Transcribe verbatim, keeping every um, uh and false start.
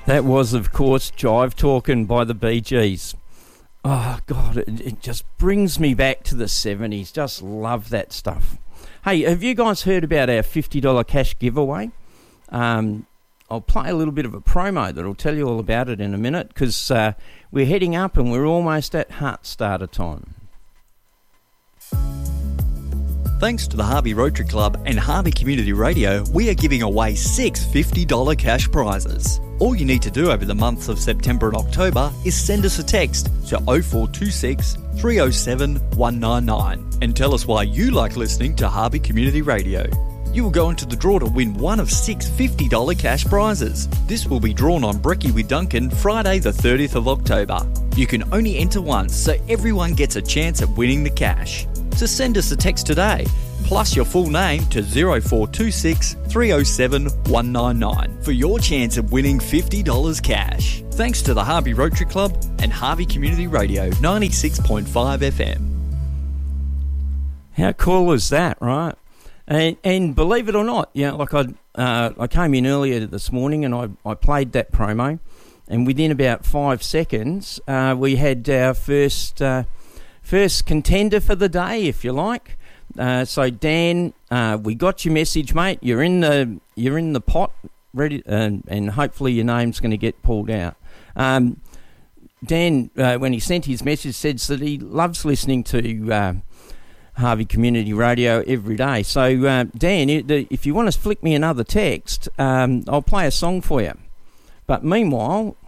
That was, of course, Jive Talkin' by the Bee Gees. Oh, God, it, it just brings me back to the seventies. Just love that stuff. Hey, have you guys heard about our fifty dollars cash giveaway? Um, I'll play a little bit of a promo that'll tell you all about it in a minute, because uh, we're heading up and we're almost at heart starter time. Thanks to the Harvey Rotary Club and Harvey Community Radio, we are giving away six fifty dollars cash prizes. All you need to do over the months of September and October is send us a text to oh four two six, three oh seven, one nine nine and tell us why you like listening to Harvey Community Radio. You will go into the draw to win one of six fifty dollars cash prizes. This will be drawn on Brekkie with Duncan Friday the thirtieth of October. You can only enter once, so everyone gets a chance at winning the cash. So send us a text today, plus your full name to oh four two six, three oh seven, one nine nine for your chance of winning fifty dollars cash. Thanks to the Harvey Rotary Club and Harvey Community Radio ninety-six point five F M. How cool is that, right? And and believe it or not, you know, like I uh, I came in earlier this morning and I, I played that promo, and within about five seconds, uh, we had our first uh, first contender for the day, if you like. Uh, so Dan, uh, we got your message, mate. You're in the you're in the pot, ready, uh, and hopefully your name's going to get pulled out. Um, Dan, uh, when he sent his message, said that he loves listening to Uh, Harvey Community Radio every day. So, uh, Dan, if you want to flick me another text, um, I'll play a song for you. But meanwhile,